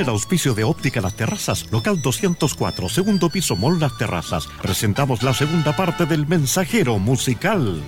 el auspicio de Óptica Las Terrazas, local 204, segundo piso, Mall Las Terrazas, presentamos la segunda parte del Mensajero Musical.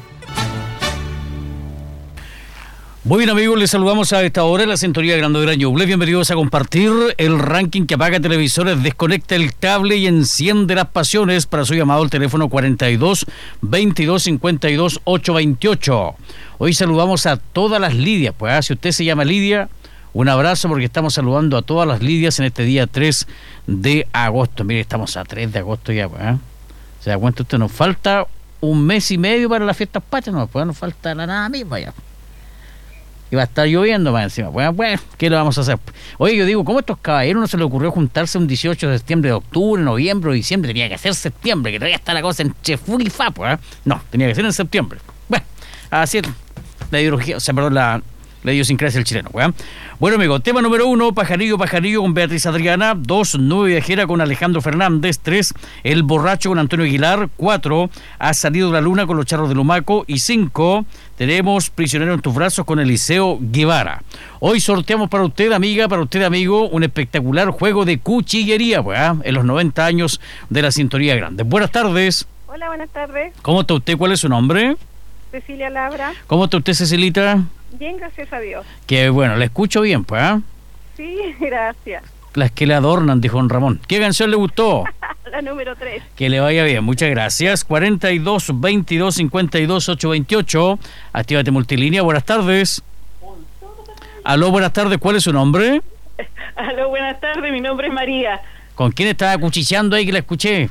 Muy bien, amigos, les saludamos a esta hora en la sintonía de Grandodera Ñuble. Bienvenidos a compartir el ranking que apaga televisores, desconecta el cable y enciende las pasiones. Para su llamado al teléfono 42 22 52 828. Hoy saludamos a todas las Lidias. Pues si usted se llama Lidia, un abrazo, porque estamos saludando a todas las Lidias en este día 3 de agosto. Mire, estamos a 3 de agosto ya, pues. ¿Se da cuenta usted? Nos falta un mes y medio para las fiestas patrias, no, pues nos falta la nada misma ya. Y va a estar lloviendo más encima. Bueno, ¿qué le vamos a hacer? Oye, yo digo, ¿cómo a estos caballeros no se les ocurrió juntarse un 18 de septiembre, de octubre, noviembre o diciembre? Tenía que ser septiembre, que todavía está la cosa en Chefurifa, pues. No, tenía que ser en septiembre. Bueno, así es la ideología, o sea, perdón, la idiosincrasia del chileno, ¿eh? Bueno, amigo, tema número 1, Pajarillo con Beatriz Adriana. 2, Nube Viajera con Alejandro Fernández. 3, El Borracho con Antonio Aguilar. 4, Ha salido la luna con los Charros de Lumaco. Y 5, tenemos Prisionero en tus brazos con Eliseo Guevara. Hoy sorteamos para usted, amiga, para usted, amigo, un espectacular juego de cuchillería, pues, en los 90 años de la Sintonía Grande. Buenas tardes. Hola, buenas tardes. ¿Cómo está usted? ¿Cuál es su nombre? Cecilia Labra. ¿Cómo está usted, Cecilita? Bien, gracias a Dios. Que bueno, le escucho bien, pues, ¿eh? Sí, gracias. Las que le adornan, dijo don Ramón. ¿Qué canción le gustó? La número 3. Que le vaya bien, muchas gracias. 42 22 52 828. Actívate Multilínea, buenas tardes. Aló, buenas tardes, ¿cuál es su nombre? Aló, buenas tardes, mi nombre es María. ¿Con quién estaba cuchicheando ahí que la escuché?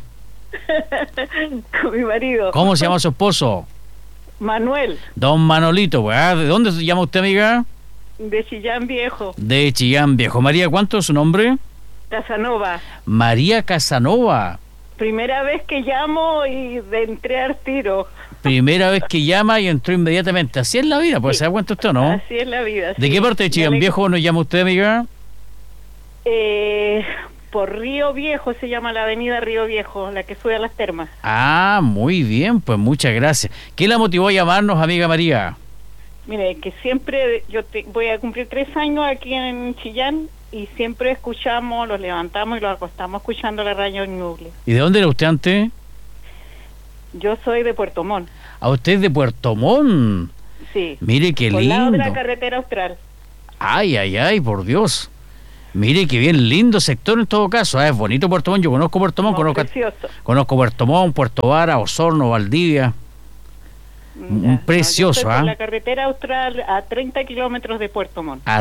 Con mi marido. ¿Cómo se llama su esposo? Manuel. Don Manolito, ¿verdad? ¿De dónde se llama usted, amiga? De Chillán Viejo. De Chillán Viejo. María, ¿cuánto es su nombre? Casanova. María Casanova. Primera vez que llamo y entré al tiro. Primera vez que llama y entró inmediatamente. Así es la vida, pues, ¿se da cuenta usted o no? Así es la vida. ¿De sí. qué parte de Chillán Viejo nos llama usted, amiga? Por Río Viejo se llama la avenida Río Viejo, la que sube a las termas. Ah, muy bien, pues muchas gracias. ¿Qué la motivó a llamarnos, amiga María? Mire, que siempre voy a cumplir 3 años aquí en Chillán y siempre escuchamos, los levantamos y los acostamos escuchando la radio Ñuble. ¿Y de dónde era usted antes? Yo soy de Puerto Montt. ¿A usted de Puerto Montt? Sí. Mire qué Por lindo. lado de la carretera austral. Ay, ay, ay, por Dios. Mire qué bien lindo sector en todo caso. Es bonito Puerto Montt. Yo conozco Puerto Montt, conozco Puerto Montt, Puerto Vara, Osorno, Valdivia. Precioso, yo estoy por la carretera austral a 30 kilómetros de Puerto Montt.